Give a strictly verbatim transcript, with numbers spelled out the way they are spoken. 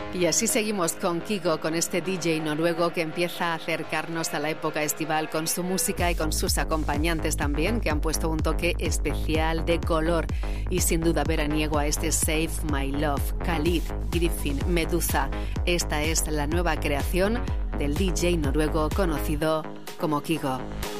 Y así seguimos con Kygo, con este D J noruego que empieza a acercarnos a la época estival con su música y con sus acompañantes también, que han puesto un toque especial de color y sin duda veraniego a este Save My Love. Khalid, Griffin, Medusa. Esta es la nueva creación del D J noruego conocido como Kygo.